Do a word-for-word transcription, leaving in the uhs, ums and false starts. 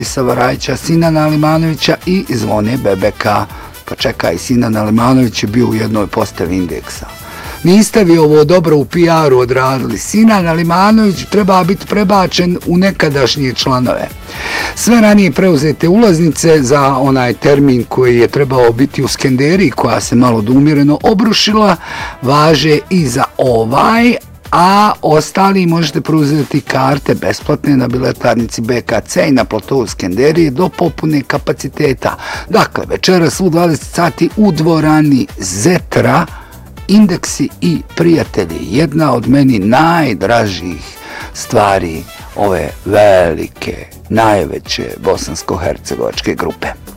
Savarajića, Sinana Limanovića i Zvone Bebeka. Pa čekaj, Sinan Limanović je bio u jednoj postavi Indeksa. Niste vi ovo dobro u P R-u odradili. Sinan Limanović treba biti prebačen u nekadašnje članove. Sve ranije preuzete ulaznice za onaj termin koji je trebao biti u Skenderiji, koja se malo umjereno obrušila, važe i za ovaj, a ostali možete preuzeti karte besplatne na biletarnici B K C i na platovu Skenderije do popune kapaciteta. Dakle, večeras u dvadeset sati u dvorani Zetra, Indeksi i prijatelji, jedna od meni najdražih stvari ove velike, najveće bosansko-hercegovačke grupe.